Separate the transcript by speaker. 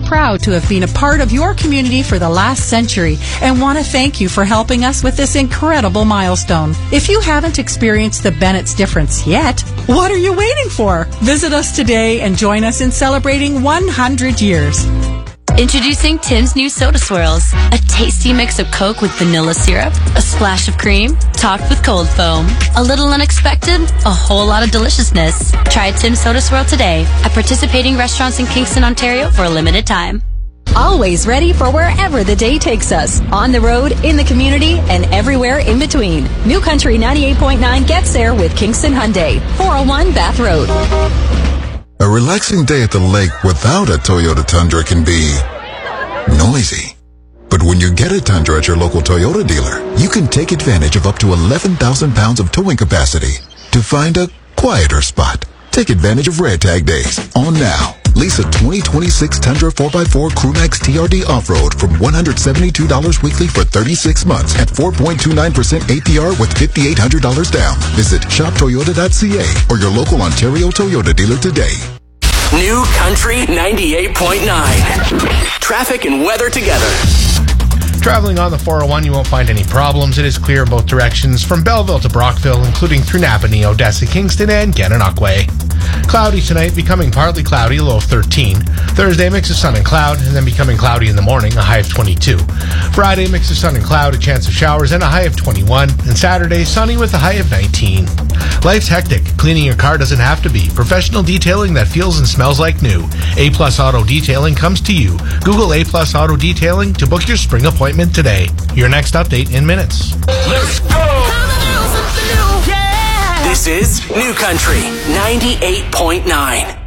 Speaker 1: proud to have been a part of your community for the last century and want to thank you for helping us with this incredible milestone. If you haven't experienced the Bennett's difference yet, what are you waiting for? Visit us today and join us in celebrating 100 years.
Speaker 2: Introducing Tim's new Soda Swirls, a tasty mix of Coke with vanilla syrup, a splash of cream, topped with cold foam. A little unexpected, a whole lot of deliciousness. Try Tim's Soda Swirl today at participating restaurants in Kingston, Ontario for a limited time.
Speaker 3: Always ready for wherever the day takes us. On the road, in the community, and everywhere in between. New Country 98.9 gets there with Kingston Hyundai, 401 Bath Road.
Speaker 4: A relaxing day at the lake without a Toyota Tundra can be noisy. But when you get a Tundra at your local Toyota dealer, you can take advantage of up to 11,000 pounds of towing capacity to find a quieter spot. Take advantage of Red Tag Days on now. Lease a 2026 Tundra 4x4 Crewmax TRD Off-Road from $172 weekly for 36 months at 4.29% APR with $5,800 down. Visit shoptoyota.ca or your local Ontario Toyota dealer today.
Speaker 5: New Country 98.9. Traffic and weather together.
Speaker 6: Traveling on the 401, you won't find any problems. It is clear in both directions from Belleville to Brockville, including through Napanee, Odessa, Kingston, and Gananoque. Cloudy tonight, becoming partly cloudy, a low of 13. Thursday, mix of sun and cloud, and then becoming cloudy in the morning, a high of 22. Friday, mix of sun and cloud, a chance of showers, and a high of 21. And Saturday, sunny with a high of 19. Life's hectic. Cleaning your car doesn't have to be. Professional detailing that feels and smells like new. A-Plus Auto Detailing comes to you. Google A-Plus Auto Detailing to book your spring appointment today. Your next update in minutes.
Speaker 5: Let's go! This is New Country 98.9.